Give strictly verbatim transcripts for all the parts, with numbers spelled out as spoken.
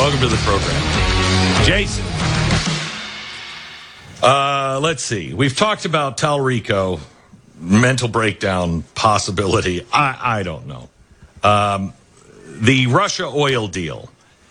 Welcome to the program. Jason. Uh, let's see. We've talked about Talrico, mental breakdown possibility. I, I don't know. Um, the Russia oil deal.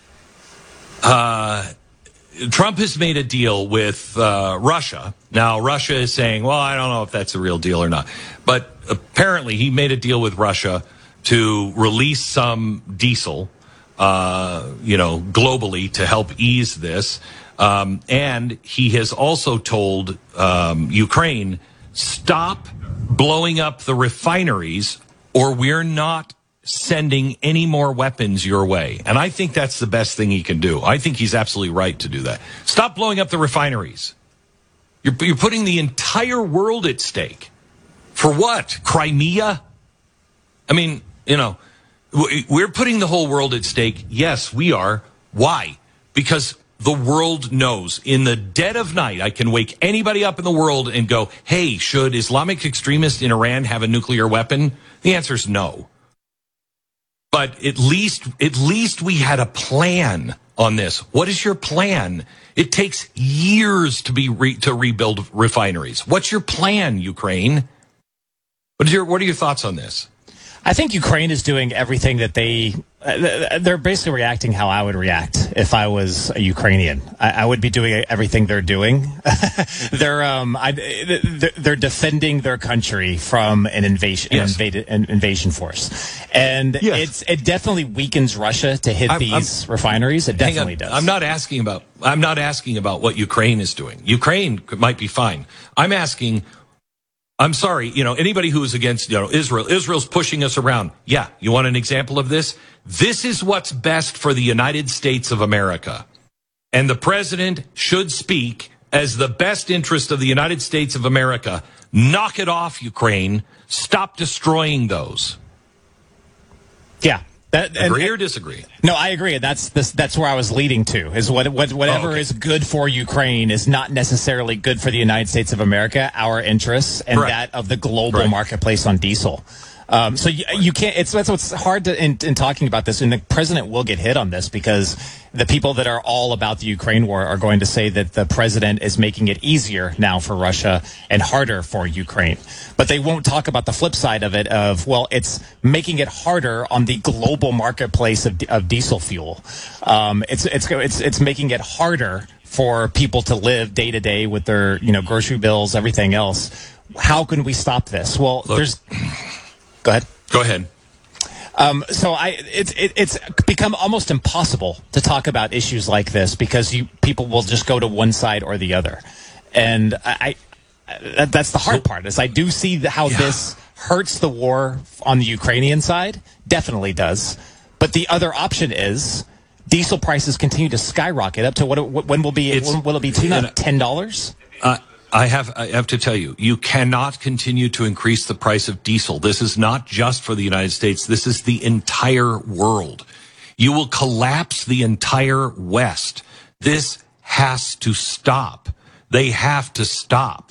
Uh, Trump has made a deal with uh, Russia. Now, Russia is saying, well, I don't know if that's a real deal or not. But apparently he made a deal with Russia to release some diesel, uh, you know, globally to help ease this. Um, and he has also told um, Ukraine, stop blowing up the refineries or we're not sending any more weapons your way. And I think that's the best thing he can do. I think he's absolutely right to do that. Stop blowing up the refineries. You're, you're putting the entire world at stake. For what? Crimea? I mean, you know, we're putting the whole world at stake. Yes, we are. Why? Because the world knows in the dead of night, I can wake anybody up in the world and go, hey, should Islamic extremists in Iran have a nuclear weapon? The answer is no. But at least, at least we had a plan on this. What is your plan? It takes years to be re, to rebuild refineries. What's your plan, Ukraine? What is your, what are your thoughts on this? I think Ukraine is doing everything that they, uh, they're basically reacting how I would react if I was a Ukrainian. I, I would be doing everything they're doing. they're, um, I, they're defending their country from an invasion, yes. an, invaded, an invasion force. And yes. it's, it definitely weakens Russia to hit I'm, these I'm, refineries. It definitely does. I'm not asking about, I'm not asking about what Ukraine is doing. Ukraine might be fine. I'm asking, I'm sorry, you know, anybody who is against, you know, Israel, Israel's pushing us around. Yeah, you want an example of this? This is what's best for the United States of America. And the president should speak as the best interest of the United States of America. Knock it off, Ukraine. Stop destroying those. Yeah. That, agree and, or disagree? No, I agree. That's this, that's where I was leading to. Is what, what whatever oh, okay. is good for Ukraine is not necessarily good for the United States of America, our interests, and right. that of the global right. marketplace on diesel. Um, so you, you can't. It's that's what's hard to in, in talking about this, and the president will get hit on this because the people that are all about the Ukraine war are going to say that the president is making it easier now for Russia and harder for Ukraine. But they won't talk about the flip side of it. Of well, it's making it harder on the global marketplace of, of diesel fuel. Um, it's it's it's it's making it harder for people to live day to day with their you know grocery bills, everything else. How can we stop this? Well, Look. there's. Go ahead. Go ahead. Um, so I, it's it, it's become almost impossible to talk about issues like this because you people will just go to one side or the other, and I, I that's the hard part. Is I do see how yeah. this hurts the war on the Ukrainian side, definitely does. But the other option is diesel prices continue to skyrocket up to what when will be it's, when will it be ten dollars? Uh, I have I have to tell you, you cannot continue to increase the price of diesel. This is not just for the United States. This is the entire world. You will collapse the entire West. This has to stop. They have to stop.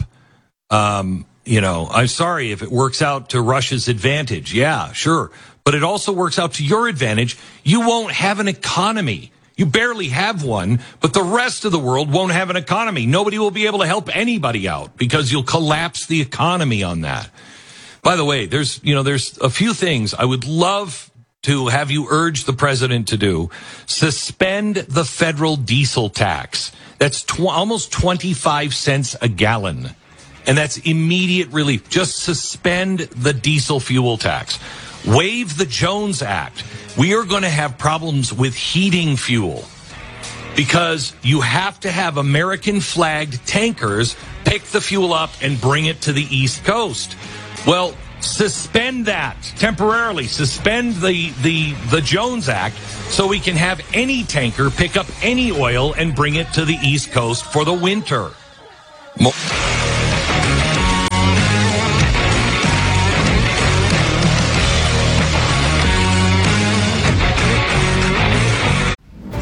Um, you know, I'm sorry if it works out to Russia's advantage. Yeah, sure. But it also works out to your advantage. You won't have an economy. You barely have one, but the rest of the world won't have an economy. Nobody will be able to help anybody out because you'll collapse the economy on that. By the way, there's, you know, there's a few things I would love to have you urge the president to do. Suspend the federal diesel tax. That's tw- almost twenty-five cents a gallon. And that's immediate relief. Just suspend the diesel fuel tax. Waive the Jones Act. We are going to have problems with heating fuel because you have to have American flagged tankers pick the fuel up and bring it to the East Coast. Well, suspend that temporarily. Suspend the, the, the Jones Act so we can have any tanker pick up any oil and bring it to the East Coast for the winter. Mo-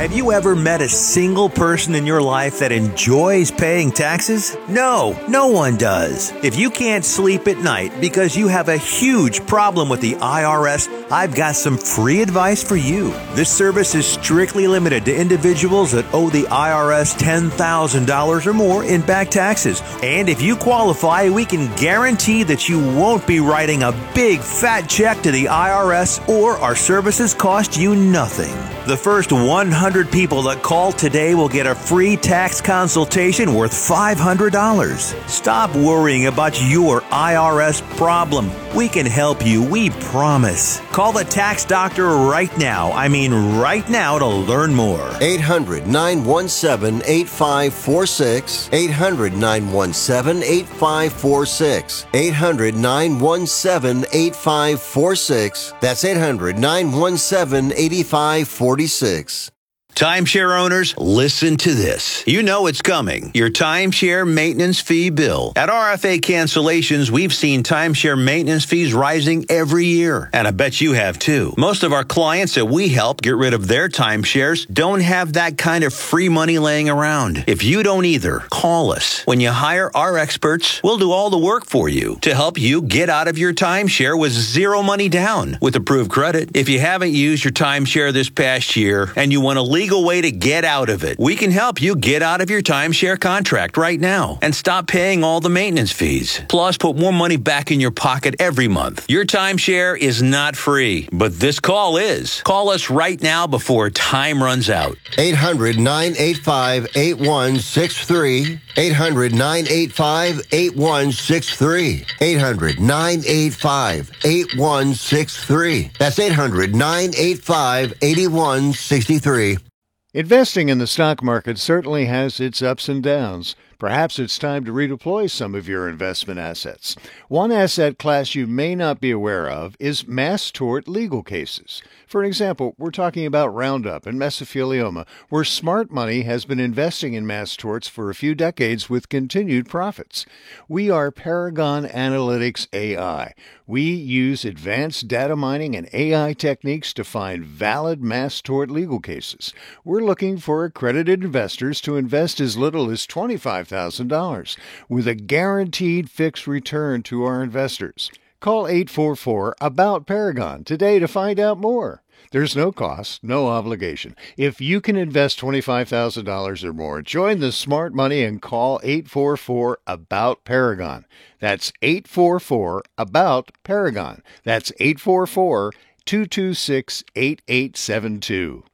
Have you ever met a single person in your life that enjoys paying taxes? No, no one does. If you can't sleep at night because you have a huge problem with the I R S, I've got some free advice for you. This service is strictly limited to individuals that owe the I R S ten thousand dollars or more in back taxes. And if you qualify, we can guarantee that you won't be writing a big fat check to the I R S, or our services cost you nothing. The first one hundred people that call today will get a free tax consultation worth five hundred dollars. Stop worrying about your I R S problem. We can help you, we promise. Call the tax doctor right now. I mean right now to learn more. eight hundred, nine one seven, eight five four six. eight hundred, nine one seven, eight five four six. eight hundred, nine one seven, eight five four six. That's eight hundred, nine one seven, eight five four six. Timeshare owners, listen to this. You know it's coming. Your timeshare maintenance fee bill. At R F A Cancellations, we've seen timeshare maintenance fees rising every year. And I bet you have too. Most of our clients that we help get rid of their timeshares don't have that kind of free money laying around. If you don't either, call us. When you hire our experts, we'll do all the work for you to help you get out of your timeshare with zero money down with approved credit. If you haven't used your timeshare this past year and you want to leave legal way to get out of it. We can help you get out of your timeshare contract right now and stop paying all the maintenance fees. Plus, put more money back in your pocket every month. Your timeshare is not free, but this call is. Call us right now before time runs out. eight hundred, nine eight five, eight one six three. eight hundred, nine eight five, eight one six three. eight hundred, nine eight five, eight one six three. That's eight hundred, nine eight five, eight one six three. Investing in the stock market certainly has its ups and downs. Perhaps it's time to redeploy some of your investment assets. One asset class you may not be aware of is mass tort legal cases. For example, we're talking about Roundup and mesothelioma, where smart money has been investing in mass torts for a few decades with continued profits. We are Paragon Analytics A I. We use advanced data mining and A I techniques to find valid mass tort legal cases. We're looking for accredited investors to invest as little as twenty-five thousand dollars with a guaranteed fixed return to our investors. Call eight four four, ABOUT Paragon today to find out more. There's no cost, no obligation. If you can invest twenty-five thousand dollars or more, join the smart money and call eight four four, ABOUT Paragon. That's eight four four, ABOUT Paragon. That's eight four four, two two six, eight eight seven two.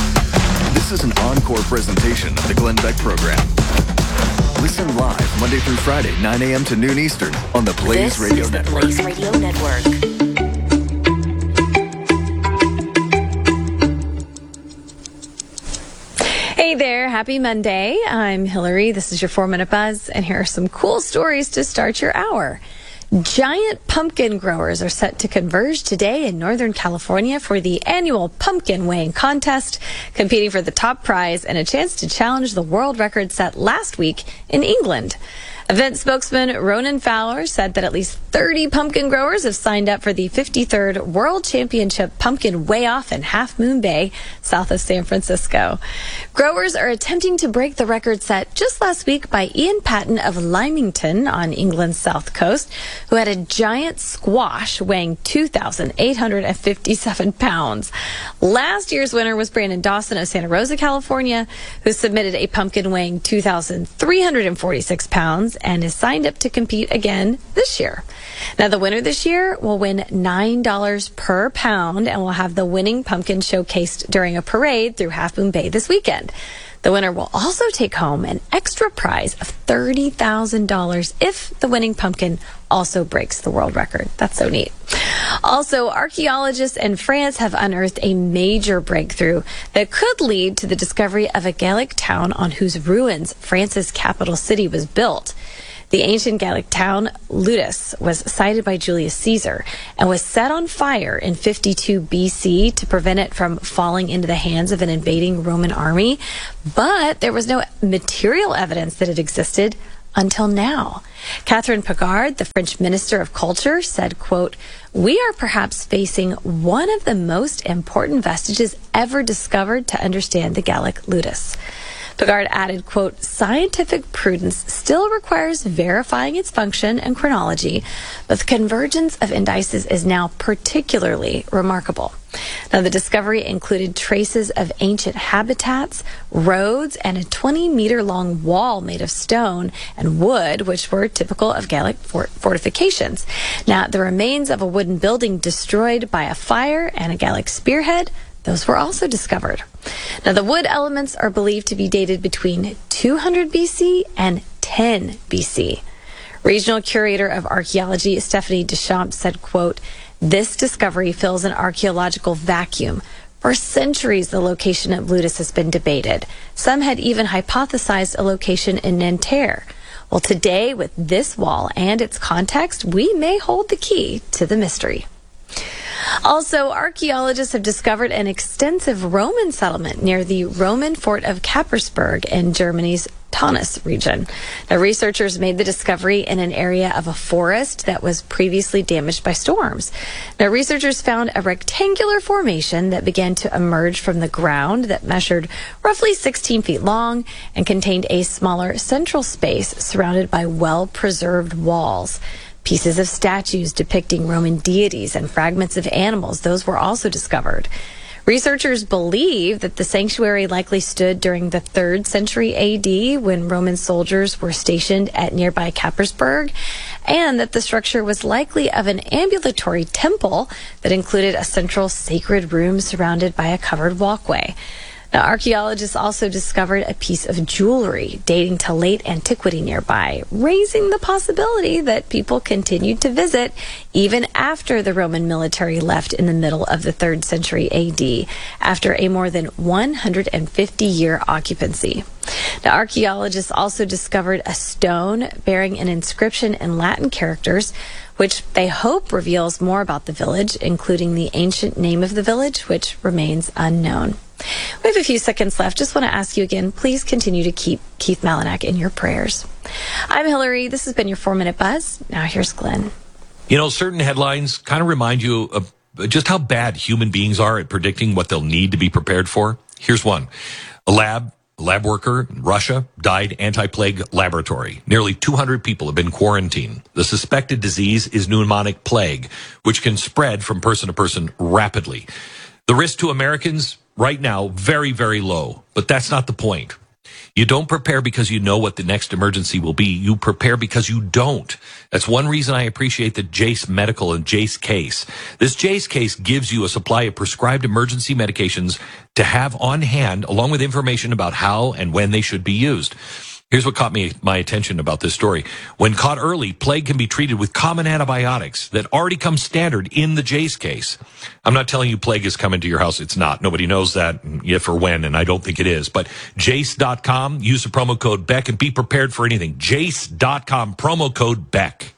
This is an encore presentation of the Glenn Beck Program. Listen live Monday through Friday, nine a.m. to noon Eastern on the Blaze this Radio is Network. The Blaze Radio Network. Hey there, happy Monday. I'm Hillary. This is your four minute buzz, and here are some cool stories to start your hour. Giant pumpkin growers are set to converge today in Northern California for the annual pumpkin weighing contest, competing for the top prize and a chance to challenge the world record set last week in England. Event spokesman Ronan Fowler said that at least thirty pumpkin growers have signed up for the fifty-third World Championship Pumpkin Weigh-Off in Half Moon Bay, south of San Francisco. Growers are attempting to break the record set just last week by Ian Patton of Lymington on England's south coast, who had a giant squash weighing two thousand eight hundred fifty-seven pounds. Last year's winner was Brandon Dawson of Santa Rosa, California, who submitted a pumpkin weighing two thousand three hundred forty-six pounds and is signed up to compete again this year. Now, the winner this year will win nine dollars per pound and will have the winning pumpkin showcased during a parade through Half Moon Bay this weekend. The winner will also take home an extra prize of thirty thousand dollars if the winning pumpkin also breaks the world record. That's so neat. Also, archaeologists in France have unearthed a major breakthrough that could lead to the discovery of a Gallic town on whose ruins France's capital city was built. The ancient Gallic town, Ludus, was sited by Julius Caesar and was set on fire in fifty-two B C to prevent it from falling into the hands of an invading Roman army. But there was no material evidence that it existed until now. Catherine Picard, the French Minister of Culture, said, quote, "We are perhaps facing one of the most important vestiges ever discovered to understand the Gallic ludus." Picard added, quote, "Scientific prudence still requires verifying its function and chronology, but the convergence of indices is now particularly remarkable." Now, the discovery included traces of ancient habitats, roads, and a twenty meter long wall made of stone and wood, which were typical of Gallic fort- fortifications. Now, the remains of a wooden building destroyed by a fire and a Gallic spearhead, those were also discovered. Now, the wood elements are believed to be dated between two hundred B C and ten B C. Regional Curator of Archaeology Stephanie Deschamps said, quote, "This discovery fills an archaeological vacuum. For centuries, the location of Ludus has been debated. Some had even hypothesized a location in Nanterre. Well, today, with this wall and its context, we may hold the key to the mystery." Also, archaeologists have discovered an extensive Roman settlement near the Roman fort of Kappersburg in Germany's Taunus region. Now, researchers made the discovery in an area of a forest that was previously damaged by storms. Now, researchers found a rectangular formation that began to emerge from the ground that measured roughly sixteen feet long and contained a smaller central space surrounded by well-preserved walls. Pieces of statues depicting Roman deities and fragments of animals, those were also discovered. Researchers believe that the sanctuary likely stood during the third century A D when Roman soldiers were stationed at nearby Kappersburg, and that the structure was likely of an ambulatory temple that included a central sacred room surrounded by a covered walkway. Now, archaeologists also discovered a piece of jewelry dating to late antiquity nearby, raising the possibility that people continued to visit even after the Roman military left in the middle of the third century A D, after a more than one hundred fifty year occupancy. Now, archaeologists also discovered a stone bearing an inscription in Latin characters, which they hope reveals more about the village, including the ancient name of the village, which remains unknown. We have a few seconds left. Just want to ask you again, please continue to keep Keith Malinak in your prayers. I'm Hillary. This has been your four-minute buzz. Now here's Glenn. You know, certain headlines kind of remind you of just how bad human beings are at predicting what they'll need to be prepared for. Here's one. A lab, a lab worker in Russia died anti-plague laboratory. Nearly two hundred people have been quarantined. The suspected disease is pneumonic plague, which can spread from person to person rapidly. The risk to Americans right now, very, very low. But that's not the point. You don't prepare because you know what the next emergency will be. You prepare because you don't. That's one reason I appreciate the Jace Medical and Jace Case. This Jace Case gives you a supply of prescribed emergency medications to have on hand, along with information about how and when they should be used. Here's what caught me my attention about this story. When caught early, plague can be treated with common antibiotics that already come standard in the Jace Case. I'm not telling you plague is coming to your house. It's not. Nobody knows that if or when, and I don't think it is. But Jace dot com, use the promo code Beck and be prepared for anything. Jace dot com, promo code Beck.